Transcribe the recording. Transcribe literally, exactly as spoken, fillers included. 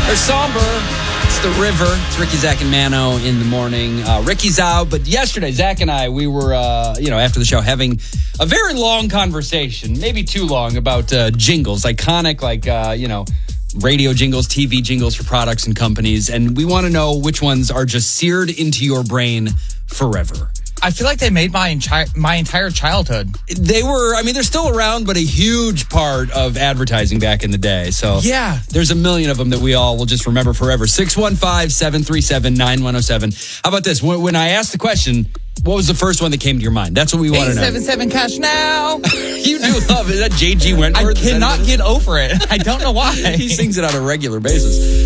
They're somber. It's the river. It's Ricky, Zach, and Mano in the morning. Uh, Ricky's out, but yesterday, Zach and I, we were, uh, you know, after the show, having a very long conversation, maybe too long, about uh, jingles, iconic, like, uh, you know, radio jingles, T V jingles for products and companies. And we want to know which ones are just seared into your brain forever. I feel like they made my entire my entire childhood. They were, I mean, they're still around, but a huge part of advertising back in the day. So yeah, there's a million of them that we all will just remember forever. six one five, seven three seven, nine one oh seven. How about this? When, when I asked the question, what was the first one that came to your mind? That's what we want to know. eight seven seven cash now. You do love it. Is that J G Wentworth? I cannot get over it. I don't know why. He sings it on a regular basis.